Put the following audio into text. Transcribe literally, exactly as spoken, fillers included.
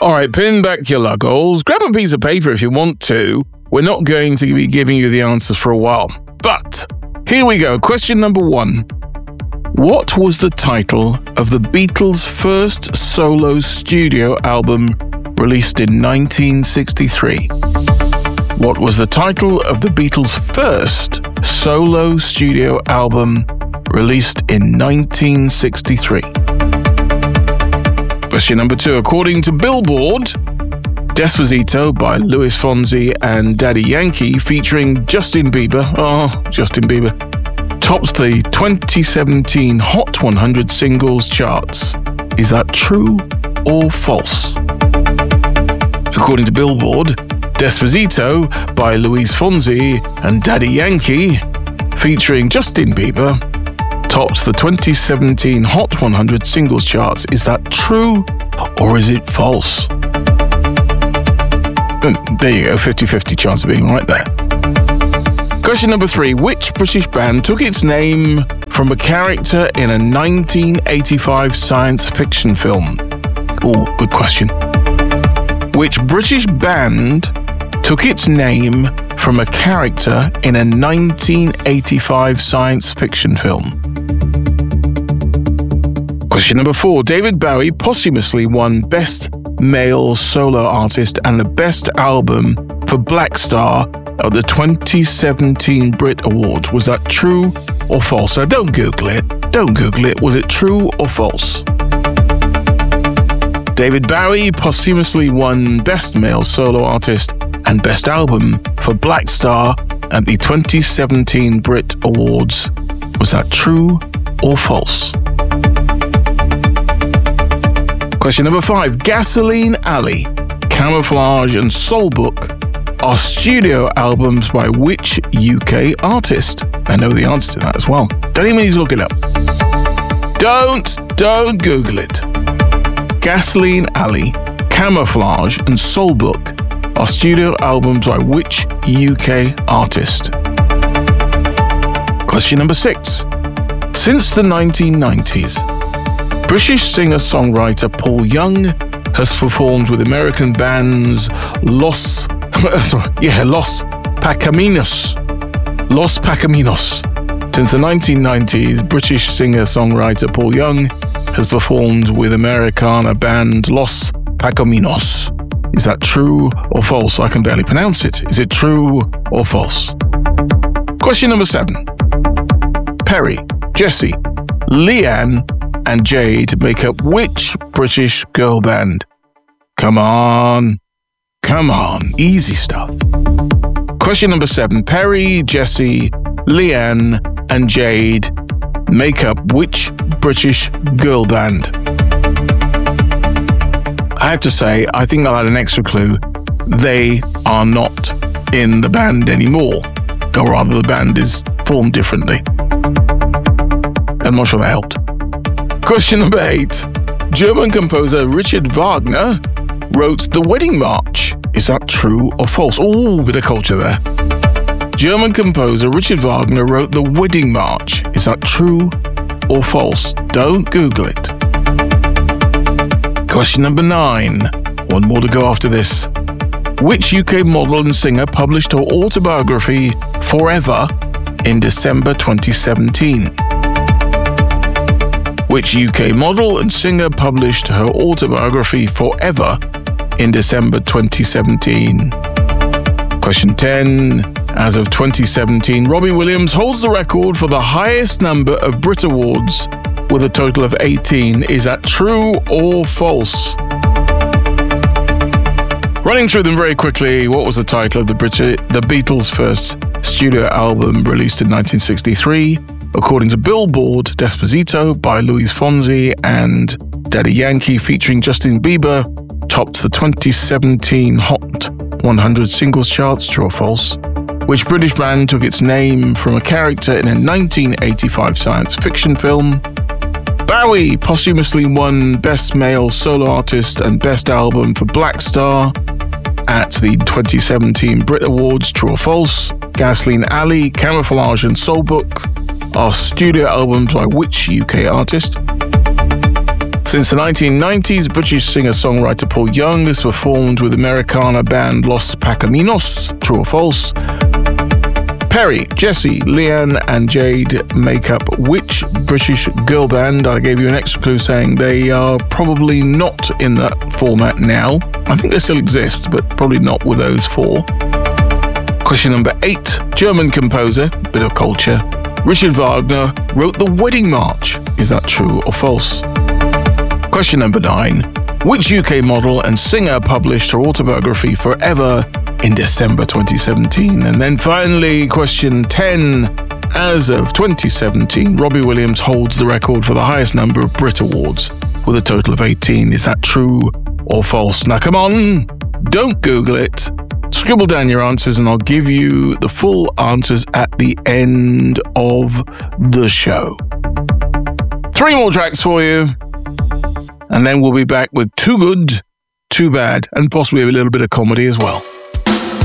All right, pin back your luggles. Grab a piece of paper if you want to. We're not going to be giving you the answers for a while. But here we go. Question number one. What was the title of the Beatles' first solo studio album released in nineteen sixty-three? What was the title of the Beatles' first solo studio album released in nineteen sixty-three? Question number two. According to Billboard, Despacito by Luis Fonsi and Daddy Yankee featuring Justin Bieber, oh, Justin Bieber, tops the twenty seventeen Hot one hundred singles charts. Is that true or false? According to Billboard, Despacito by Luis Fonsi and Daddy Yankee featuring Justin Bieber tops the twenty seventeen Hot one hundred singles charts. Is that true or is it false? There you go, fifty-fifty chance of being right there. Question number three. Which British band took its name from a character in a nineteen eighty-five science fiction film? Oh, good question. Which British band took its name from a character in a nineteen eighty-five science fiction film? Question number four. David Bowie posthumously won Best Male Solo Artist and the Best Album for Black Star at the twenty seventeen Brit Awards. Was that true or false? Now, don't Google it. Don't Google it. Was it true or false? David Bowie posthumously won Best Male Solo Artist and Best Album for Black Star at the twenty seventeen Brit Awards. Was that true or false? Question number five. Gasoline Alley, Camouflage and Soul Book are studio albums by which U K artist? I know the answer to that as well. Don't even need to look it up. Don't, don't Google it. Gasoline Alley, Camouflage and Soul Book are studio albums by which U K artist? Question number six. Since the nineteen nineties, British singer-songwriter Paul Young has performed with American bands Los, sorry, yeah, Los Pacaminos. Los Pacaminos. Since the nineteen nineties, British singer-songwriter Paul Young has performed with Americana band Los Pacaminos. Is that true or false? I can barely pronounce it. Is it true or false? Question number seven. Perry, Jessie, Leanne, and Jade make up which British girl band? Come on. Come on. Easy stuff. Question number seven. Perry, Jessie, Leanne, and Jade make up which British girl band? I have to say, I think I'll add an extra clue. They are not in the band anymore. Or rather, the band is formed differently. I'm not sure that helped. Question number eight. German composer Richard Wagner wrote The Wedding March. Is that true or false? Oh, bit of culture there. German composer Richard Wagner wrote The Wedding March. Is that true or false? Don't Google it. Question number nine. One more to go after this. Which U K model and singer published her autobiography Forever in December twenty seventeen? Which U K model and singer published her autobiography Forever in December twenty seventeen? Question ten. As of twenty seventeen, Robbie Williams holds the record for the highest number of Brit Awards with a total of eighteen. Is that true or false? Running through them very quickly, what was the title of the, Brit- the Beatles' first studio album released in nineteen sixty-three? According to Billboard, Despacito by Luis Fonsi and Daddy Yankee featuring Justin Bieber topped the twenty seventeen Hot one hundred singles charts. True or false? Which British band took its name from a character in a nineteen eighty-five science fiction film? Bowie posthumously won Best Male Solo Artist and Best Album for Black Star at the twenty seventeen Brit Awards. True or false? Gasoline Alley, Camouflage and Soul Book are studio albums by which U K artist? Since the nineteen nineties, British singer-songwriter Paul Young has performed with Americana band Los Pacaminos. True or false? Perry, Jessie, Leanne and Jade make up which British girl band? I gave you an extra clue saying they are probably not in that format now. I think they still exist, but probably not with those four. Question number eight. German composer, bit of culture, Richard Wagner wrote the Wedding March. Is that true or false? Question number nine. Which U K model and singer published her autobiography Forever in December twenty seventeen? And then finally, question ten. As of twenty seventeen, Robbie Williams holds the record for the highest number of Brit Awards, with a total of eighteen. Is that true or false? Now come on, don't Google it. Scribble down your answers and I'll give you the full answers at the end of the show. Three more tracks for you, and then we'll be back with Too Good, Too Bad, and possibly a little bit of comedy as well.